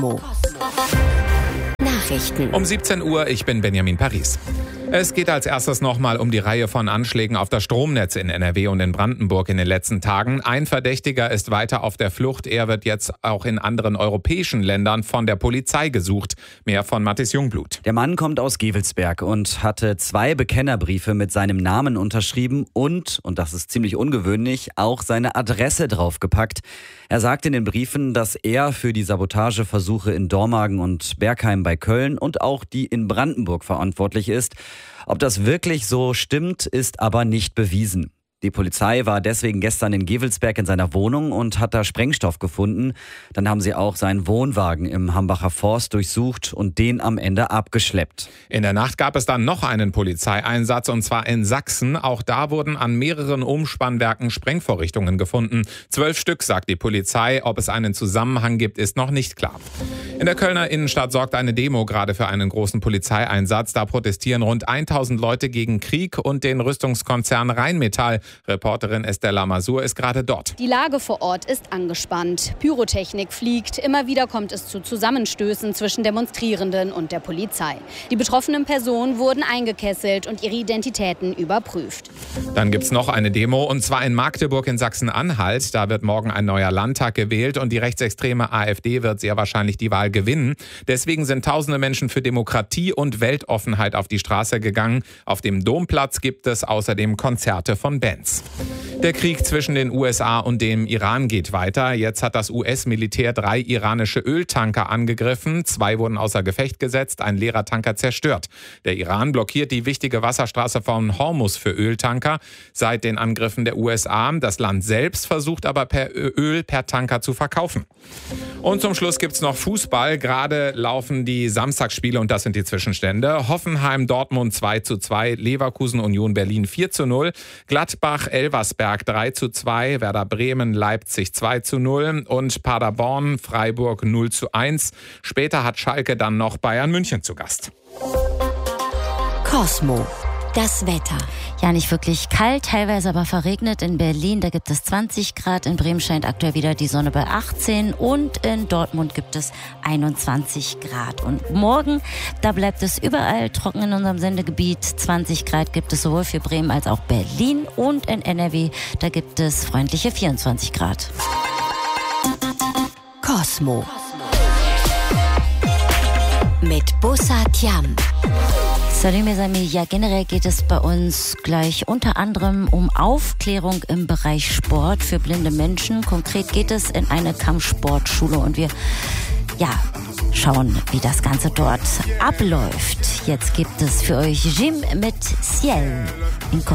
Nachrichten. Um 17 Uhr, ich bin Benjamin Paris. Es geht als erstes nochmal um die Reihe von Anschlägen auf das Stromnetz in NRW und in Brandenburg in den letzten Tagen. Ein Verdächtiger ist weiter auf der Flucht. Er wird jetzt auch in anderen europäischen Ländern von der Polizei gesucht. Mehr von Mathis Jungblut. Der Mann kommt aus Gevelsberg und hatte 2 Bekennerbriefe mit seinem Namen unterschrieben und das ist ziemlich ungewöhnlich, auch seine Adresse draufgepackt. Er sagt in den Briefen, dass er für die Sabotageversuche in Dormagen und Bergheim bei Köln und auch die in Brandenburg verantwortlich ist. Ob das wirklich so stimmt, ist aber nicht bewiesen. Die Polizei war deswegen gestern in Gevelsberg in seiner Wohnung und hat da Sprengstoff gefunden. Dann haben sie auch seinen Wohnwagen im Hambacher Forst durchsucht und den am Ende abgeschleppt. In der Nacht gab es dann noch einen Polizeieinsatz, und zwar in Sachsen. Auch da wurden an mehreren Umspannwerken Sprengvorrichtungen gefunden. 12 Stück, sagt die Polizei. Ob es einen Zusammenhang gibt, ist noch nicht klar. In der Kölner Innenstadt sorgt eine Demo gerade für einen großen Polizeieinsatz. Da protestieren rund 1000 Leute gegen Krieg und den Rüstungskonzern Rheinmetall. Reporterin Estella Masur ist gerade dort. Die Lage vor Ort ist angespannt. Pyrotechnik fliegt. Immer wieder kommt es zu Zusammenstößen zwischen Demonstrierenden und der Polizei. Die betroffenen Personen wurden eingekesselt und ihre Identitäten überprüft. Dann gibt es noch eine Demo, und zwar in Magdeburg in Sachsen-Anhalt. Da wird morgen ein neuer Landtag gewählt und die rechtsextreme AfD wird sehr wahrscheinlich die Wahl gewinnen. Deswegen sind tausende Menschen für Demokratie und Weltoffenheit auf die Straße gegangen. Auf dem Domplatz gibt es außerdem Konzerte von Bands. Der Krieg zwischen den USA und dem Iran geht weiter. Jetzt hat das US-Militär 3 iranische Öltanker angegriffen. 2 wurden außer Gefecht gesetzt, ein leerer Tanker zerstört. Der Iran blockiert die wichtige Wasserstraße von Hormuz für Öltanker seit den Angriffen der USA. Das Land selbst versucht aber Öl per Tanker zu verkaufen. Und zum Schluss gibt es noch Fußball. Gerade laufen die Samstagsspiele und das sind die Zwischenstände. Hoffenheim, Dortmund 2:2, Leverkusen, Union Berlin 4:0, Gladbach, Elversberg 3:2, Werder Bremen, Leipzig 2:0 und Paderborn, Freiburg 0:1. Später hat Schalke dann noch Bayern München zu Gast. Cosmo. Das Wetter. Ja, nicht wirklich kalt, teilweise aber verregnet. In Berlin, da gibt es 20 Grad. In Bremen scheint aktuell wieder die Sonne bei 18. Und in Dortmund gibt es 21 Grad. Und morgen, da bleibt es überall trocken in unserem Sendegebiet. 20 Grad gibt es sowohl für Bremen als auch Berlin. Und in NRW, da gibt es freundliche 24 Grad. Cosmo. Mit Bussard Yam. Salut mes amis, ja generell geht es bei uns gleich unter anderem um Aufklärung im Bereich Sport für blinde Menschen. Konkret geht es in eine Kampfsportschule und wir schauen, wie das Ganze dort abläuft. Jetzt gibt es für euch Jim mit Ciel.